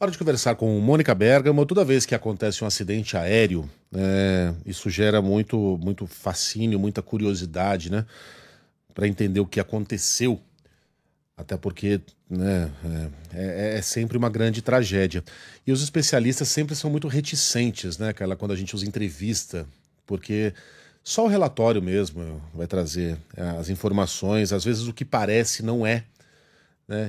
Hora de conversar com Mônica Bergamo. Toda vez que acontece um acidente aéreo, isso gera muito fascínio, muita curiosidade, né? Para entender o que aconteceu. Até porque, né, é sempre uma grande tragédia. E os especialistas sempre são muito reticentes, né, Carla, quando a gente os entrevista, porque só o relatório mesmo vai trazer as informações, às vezes o que parece não é, né?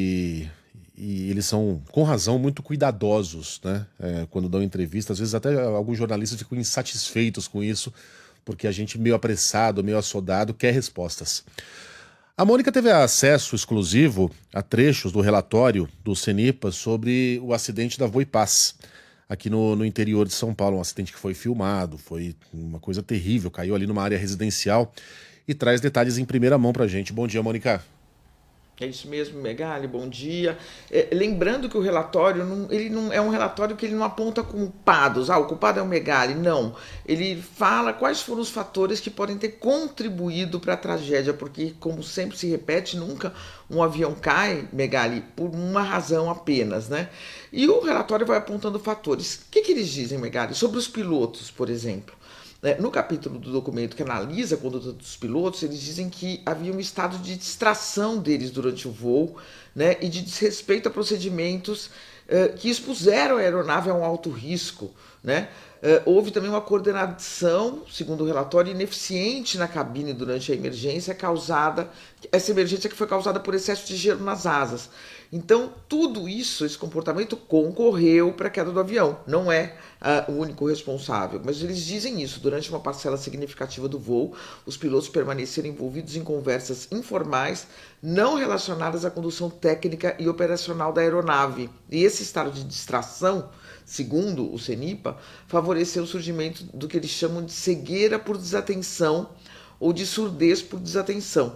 E eles são, com razão, muito cuidadosos, né? Quando dão entrevista. Às vezes até alguns jornalistas ficam insatisfeitos com isso, porque a gente, meio apressado, meio assodado, quer respostas. A Mônica teve acesso exclusivo a trechos do relatório do CENIPA sobre o acidente da Voipaz, aqui no interior de São Paulo. Um acidente que foi filmado, foi uma coisa terrível, caiu ali numa área residencial e traz detalhes em primeira mão pra gente. Bom dia, Mônica. É isso mesmo, Megali, bom dia. Lembrando que o relatório ele não é um relatório que ele não aponta culpados. O culpado é o Megali. Não. Ele fala quais foram os fatores que podem ter contribuído para a tragédia, porque, como sempre se repete, nunca um avião cai, Megali, por uma razão apenas, né? E o relatório vai apontando fatores. O que eles dizem, Megali? Sobre os pilotos, por exemplo. No capítulo do documento que analisa a conduta dos pilotos, eles dizem que havia um estado de distração deles durante o voo, né, e de desrespeito a procedimentos que expuseram a aeronave a um alto risco. Né? Houve também uma coordenação, segundo o relatório, ineficiente na cabine durante a emergência causada, essa emergência que foi causada por excesso de gelo nas asas. Então, tudo isso, esse comportamento concorreu para a queda do avião. Não é o único responsável, mas eles dizem isso. Durante uma parcela significativa do voo, os pilotos permaneceram envolvidos em conversas informais, não relacionadas à condução técnica e operacional da aeronave. E esse estado de distração, segundo o CENIPA, favoreceu o surgimento do que eles chamam de cegueira por desatenção ou de surdez por desatenção.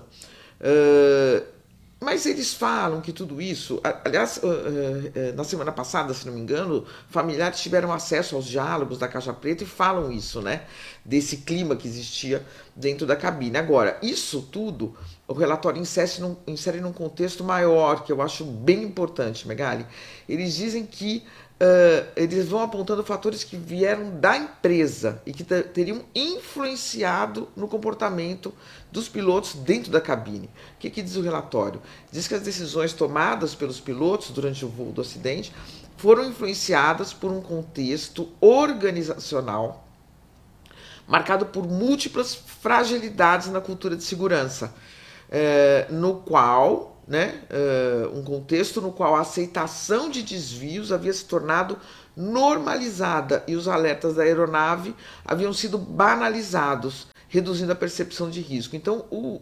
Mas eles falam que tudo isso, aliás, na semana passada, se não me engano, familiares tiveram acesso aos diálogos da Caixa Preta e falam isso, né? Desse clima que existia dentro da cabine. Agora, isso tudo, o relatório insere num contexto maior, que eu acho bem importante, Megali. Eles dizem que eles vão apontando fatores que vieram da empresa e que teriam influenciado no comportamento dos pilotos dentro da cabine. O que diz o relatório? Diz que as decisões tomadas pelos pilotos durante o voo do acidente foram influenciadas por um contexto organizacional marcado por múltiplas fragilidades na cultura de segurança, no qual um contexto no qual a aceitação de desvios havia se tornado normalizada e os alertas da aeronave haviam sido banalizados, reduzindo a percepção de risco. Então,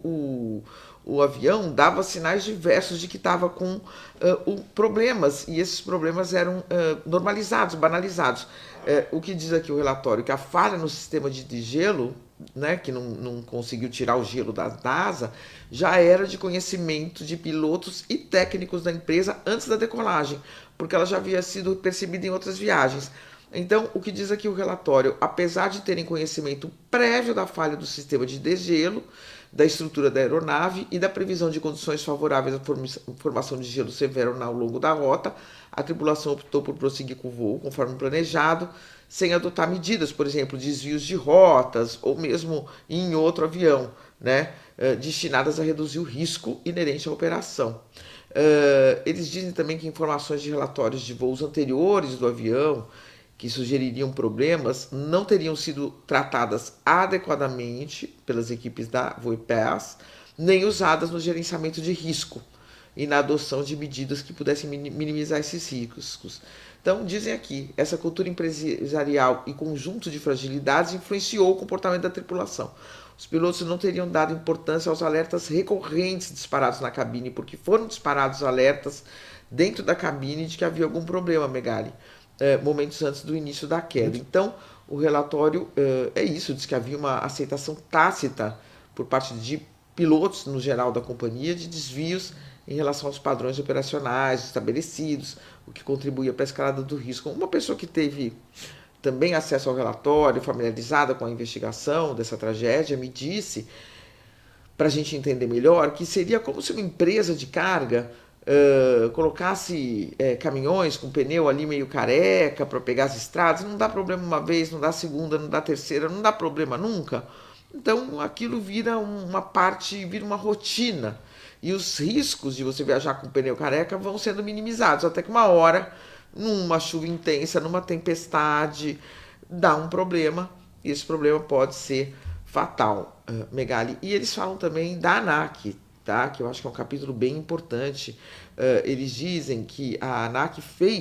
o avião dava sinais diversos de que estava com problemas, e esses problemas eram normalizados, banalizados. O que diz aqui o relatório? Que a falha no sistema de gelo, né, que não conseguiu tirar o gelo da asa, já era de conhecimento de pilotos e técnicos da empresa antes da decolagem, porque ela já havia sido percebida em outras viagens. Então, o que diz aqui o relatório? Apesar de terem conhecimento prévio da falha do sistema de degelo, da estrutura da aeronave e da previsão de condições favoráveis à formação de gelo severo ao longo da rota, a tripulação optou por prosseguir com o voo conforme planejado, sem adotar medidas, por exemplo, desvios de rotas ou mesmo em outro avião, né, destinadas a reduzir o risco inerente à operação. Eles dizem também que informações de relatórios de voos anteriores do avião que sugeririam problemas não teriam sido tratadas adequadamente pelas equipes da Voipaz, nem usadas no gerenciamento de risco e na adoção de medidas que pudessem minimizar esses riscos. Então, dizem aqui, essa cultura empresarial e conjunto de fragilidades influenciou o comportamento da tripulação. Os pilotos não teriam dado importância aos alertas recorrentes disparados na cabine, porque foram disparados alertas dentro da cabine de que havia algum problema, Megali, momentos antes do início da queda. Então, o relatório é isso, diz que havia uma aceitação tácita por parte de pilotos, no geral, da companhia, de desvios em relação aos padrões operacionais estabelecidos, o que contribuía para a escalada do risco. Uma pessoa que teve também acesso ao relatório, familiarizada com a investigação dessa tragédia, me disse, para a gente entender melhor, que seria como se uma empresa de carga colocasse caminhões com pneu ali meio careca para pegar as estradas, não dá problema uma vez, não dá segunda, não dá terceira, não dá problema nunca. Então aquilo vira uma parte, vira uma rotina. E os riscos de você viajar com pneu careca vão sendo minimizados, até que uma hora, numa chuva intensa, numa tempestade, dá um problema, e esse problema pode ser fatal, Megali. E eles falam também da ANAC, tá? Que eu acho que é um capítulo bem importante. Eles dizem que a ANAC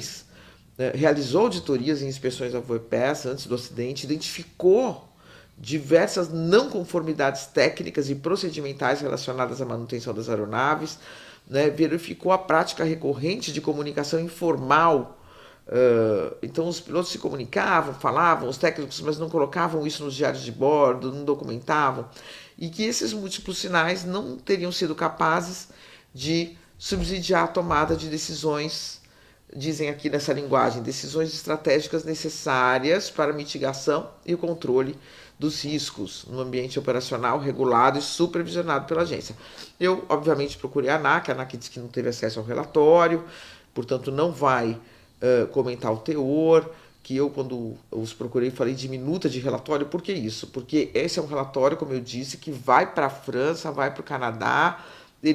realizou auditorias e inspeções da VoiPass antes do acidente, identificou diversas não conformidades técnicas e procedimentais relacionadas à manutenção das aeronaves, né? Verificou a prática recorrente de comunicação informal. Então os pilotos se comunicavam, falavam, os técnicos, mas não colocavam isso nos diários de bordo, não documentavam, e que esses múltiplos sinais não teriam sido capazes de subsidiar a tomada de decisões, dizem aqui nessa linguagem, decisões estratégicas necessárias para a mitigação e o controle dos riscos no ambiente operacional regulado e supervisionado pela agência. Eu, obviamente, procurei a ANAC disse que não teve acesso ao relatório, portanto não vai comentar o teor, que eu, quando os procurei, falei de minuta de relatório. Por que isso? Porque esse é um relatório, como eu disse, que vai para a França, vai para o Canadá,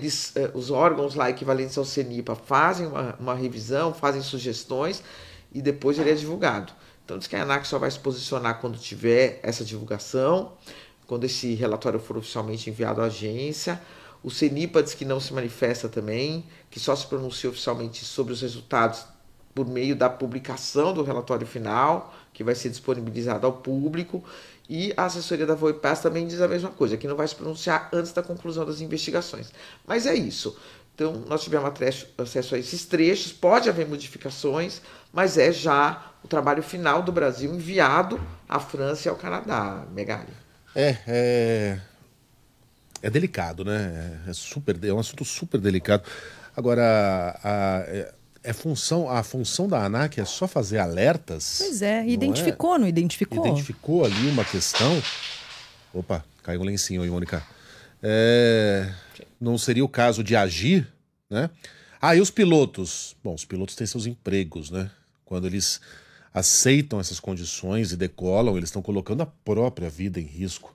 os órgãos lá equivalentes ao CENIPA fazem uma revisão, fazem sugestões e depois ele é divulgado. Então diz que a ANAC só vai se posicionar quando tiver essa divulgação, quando esse relatório for oficialmente enviado à agência. O CENIPA diz que não se manifesta também, que só se pronuncia oficialmente sobre os resultados por meio da publicação do relatório final, que vai ser disponibilizado ao público, e a assessoria da VoiPass também diz a mesma coisa, que não vai se pronunciar antes da conclusão das investigações. Mas é isso. Então, nós tivemos acesso a esses trechos, pode haver modificações, mas é já o trabalho final do Brasil enviado à França e ao Canadá, Megali. É delicado, né? É um assunto super delicado. Agora, a função da ANAC é só fazer alertas? Pois é, Não identificou, não identificou? Identificou ali uma questão. Opa, caiu um lencinho aí, Mônica. Não seria o caso de agir, né? E os pilotos? Bom, os pilotos têm seus empregos, né? Quando eles aceitam essas condições e decolam, eles estão colocando a própria vida em risco.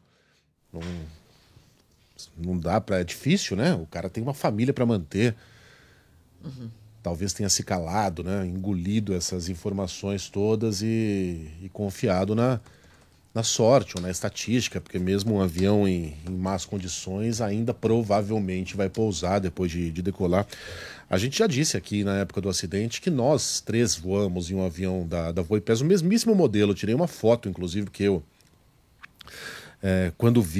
Não dá para... É difícil, né? O cara tem uma família para manter. Talvez tenha se calado, né? Engolido essas informações todas e confiado na sorte ou na estatística, porque mesmo um avião em más condições ainda provavelmente vai pousar depois de decolar. A gente já disse aqui na época do acidente que nós três voamos em um avião da VoiPass, o mesmíssimo modelo. Eu tirei uma foto, inclusive, que eu, quando vi